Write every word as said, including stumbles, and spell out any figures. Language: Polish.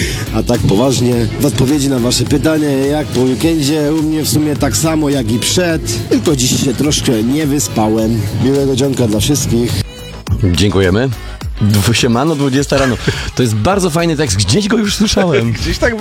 A tak poważnie, w odpowiedzi na wasze pytanie, jak po weekendzie, u mnie w sumie tak samo jak i przed, tylko dziś się troszkę nie wyspałem. Miłego dzionka dla wszystkich. Dziękujemy. Siemano, dwudziesta rano. To jest bardzo fajny tekst, gdzieś go już słyszałem. Gdzieś tak